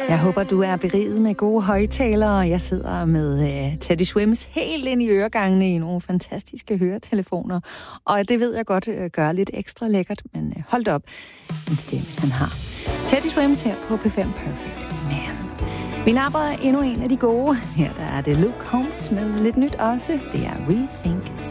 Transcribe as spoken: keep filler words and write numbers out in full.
Jeg håber, du er beriget med gode højtalere. Jeg sidder med uh, Teddy Swims helt ind i øregangene i nogle fantastiske høretelefoner. Og det ved jeg godt uh, gør lidt ekstra lækkert, men uh, hold da op, en stemme han har. Teddy Swims her på P fem Perfect Man. Vi napper endnu en af de gode. Her der er det Luke Combs med lidt nyt også. Det er Rethink